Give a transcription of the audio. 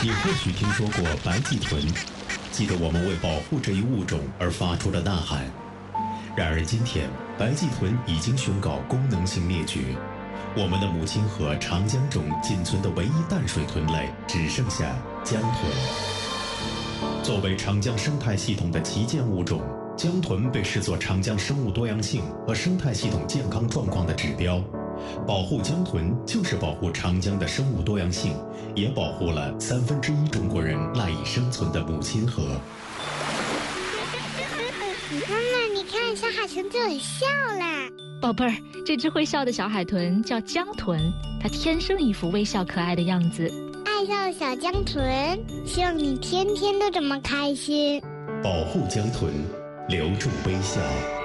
你或许听说过白鳍豚，记得我们为保护这一物种而发出的呐喊。然而今天，白鳍豚已经宣告功能性灭绝，我们的母亲河长江中仅存的唯一淡水豚类只剩下江豚。作为长江生态系统的旗舰物种，江豚被视作长江生物多样性和生态系统健康状况的指标。保护江豚就是保护长江的生物多样性，也保护了1/3中国人赖以生存的母亲河。 妈妈，你看，小海豚就很笑啦。 宝贝儿，这只会笑的小海豚叫江豚，它天生一副微笑可爱的样子。 爱笑的小江豚，希望你天天都这么开心。 保护江豚，留住微笑。